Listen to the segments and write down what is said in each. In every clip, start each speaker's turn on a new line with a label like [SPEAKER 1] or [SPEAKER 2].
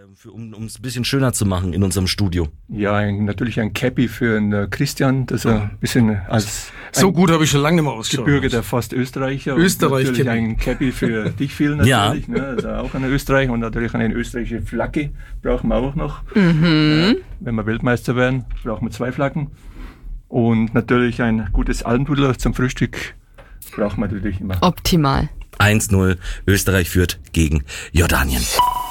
[SPEAKER 1] um es ein bisschen schöner zu machen in unserem Studio?
[SPEAKER 2] Ja, natürlich ein Cappy für den Christian, dass er ein bisschen als
[SPEAKER 3] so gut habe ich schon lange nicht mehr ausgeschaut.
[SPEAKER 2] Gebürgeter fast Österreicher.
[SPEAKER 3] Österreich.
[SPEAKER 2] Natürlich ein Cappy für dich viel natürlich.
[SPEAKER 1] Ja.
[SPEAKER 2] Ne? Also auch eine Österreich und natürlich eine österreichische Flagge brauchen wir auch noch.
[SPEAKER 4] Mhm.
[SPEAKER 2] Wenn wir Weltmeister werden, brauchen wir 2 Flaggen. Und natürlich ein gutes Almdudler zum Frühstück brauchen wir natürlich immer.
[SPEAKER 4] Optimal.
[SPEAKER 1] 1-0, Österreich führt gegen Jordanien.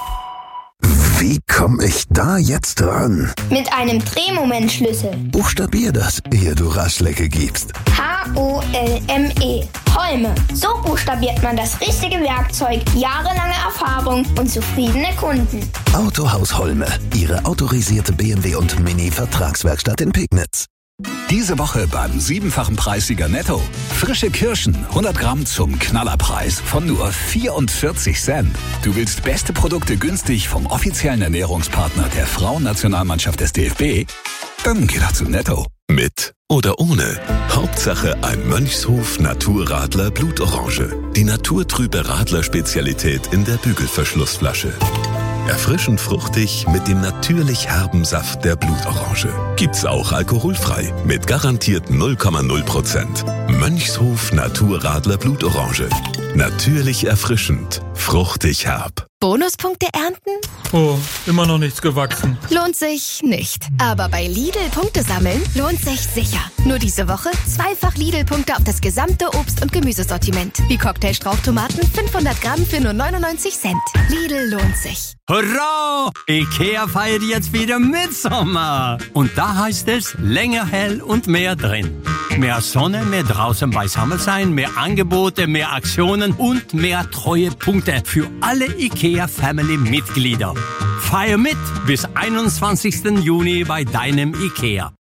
[SPEAKER 5] Wie komme ich da jetzt ran?
[SPEAKER 6] Mit einem Drehmomentschlüssel.
[SPEAKER 5] Buchstabier das, ehe du Raschlecke gibst.
[SPEAKER 6] H-O-L-M-E. Holme. So buchstabiert man das richtige Werkzeug. Jahrelange Erfahrung und zufriedene Kunden.
[SPEAKER 5] Autohaus Holme, Ihre autorisierte BMW und Mini-Vertragswerkstatt in Pegnitz.
[SPEAKER 7] Diese Woche beim 7-fachen Preissieger Netto. Frische Kirschen, 100 Gramm zum Knallerpreis von nur 44 Cent. Du willst beste Produkte günstig vom offiziellen Ernährungspartner der Frauennationalmannschaft des DFB? Dann geh doch zu Netto.
[SPEAKER 8] Mit oder ohne. Hauptsache ein Mönchshof Naturradler Blutorange. Die naturtrübe Radler-Spezialität in der Bügelverschlussflasche. Erfrischend fruchtig mit dem natürlich herben Saft der Blutorange. Gibt's auch alkoholfrei mit garantiert 0,0%. Mönchshof Naturradler Blutorange. Natürlich erfrischend, fruchtig herb.
[SPEAKER 9] Bonuspunkte ernten?
[SPEAKER 3] Oh, immer noch nichts gewachsen.
[SPEAKER 9] Lohnt sich nicht. Aber bei Lidl Punkte sammeln lohnt sich sicher. Nur diese Woche 2-fach Lidl-Punkte auf das gesamte Obst- und Gemüsesortiment. Wie Cocktailstrauchtomaten 500 Gramm für nur 99 Cent. Lidl lohnt sich.
[SPEAKER 10] Hurra! Ikea feiert jetzt wieder Mitsommer. Und da heißt es länger hell und mehr drin. Mehr Sonne, mehr draußen beisammen sein, mehr Angebote, mehr Aktionen und mehr treue Punkte für alle IKEA-Family-Mitglieder. Feier mit bis 21. Juni bei deinem IKEA.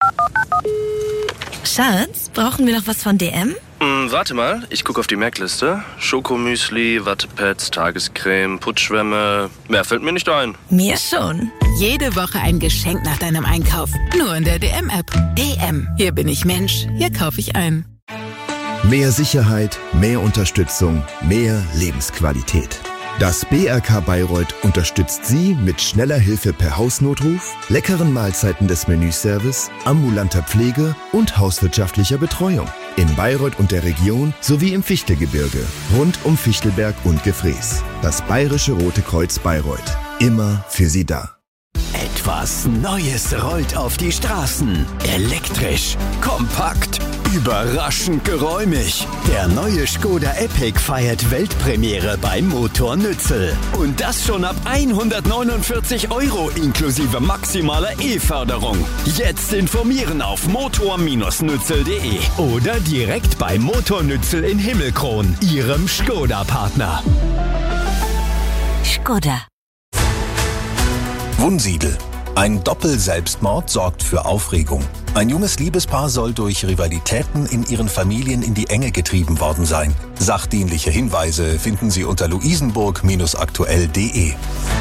[SPEAKER 9] Schatz, brauchen wir noch was von DM?
[SPEAKER 11] Warte mal, ich gucke auf die Merkliste. Schokomüsli, Wattepads, Tagescreme, Putzschwämme. Mehr fällt mir nicht ein.
[SPEAKER 9] Mir schon.
[SPEAKER 12] Jede Woche ein Geschenk nach deinem Einkauf. Nur in der DM-App. DM. Hier bin ich Mensch. Hier kaufe ich ein.
[SPEAKER 5] Mehr Sicherheit, mehr Unterstützung, mehr Lebensqualität. Das BRK Bayreuth unterstützt Sie mit schneller Hilfe per Hausnotruf, leckeren Mahlzeiten des Menüservice, ambulanter Pflege und hauswirtschaftlicher Betreuung. In Bayreuth und der Region sowie im Fichtelgebirge, rund um Fichtelberg und Gefrees. Das Bayerische Rote Kreuz Bayreuth. Immer für Sie da.
[SPEAKER 13] Etwas Neues rollt auf die Straßen. Elektrisch, kompakt, überraschend geräumig. Der neue Škoda Epic feiert Weltpremiere bei Motor Nützel. Und das schon ab 149 € inklusive maximaler E-Förderung. Jetzt informieren auf motor-nützel.de oder direkt bei Motor Nützel in Himmelkron, Ihrem Škoda-Partner.
[SPEAKER 9] Škoda.
[SPEAKER 14] Wunsiedel. Ein Doppel-Selbstmord sorgt für Aufregung. Ein junges Liebespaar soll durch Rivalitäten in ihren Familien in die Enge getrieben worden sein. Sachdienliche Hinweise finden Sie unter luisenburg-aktuell.de.